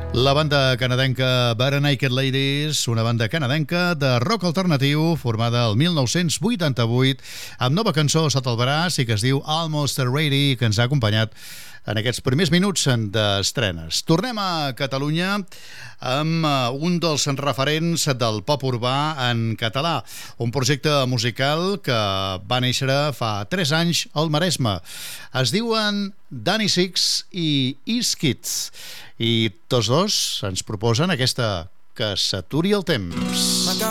La banda canadenca Bare Naked Ladies, una banda canadenca de rock alternatiu formada el 1988 amb nova cançó sota el braç i que es diu Almost Ready, que ens ha acompanyat en aquests primers minuts d'estrenes. Tornem a Catalunya amb un dels referents del pop urbà en català, un projecte musical que va néixer fa 3 anys al Maresme. Es diuen Danny Six i East Kids i tots dos ens proposen aquesta Que s'aturi el temps.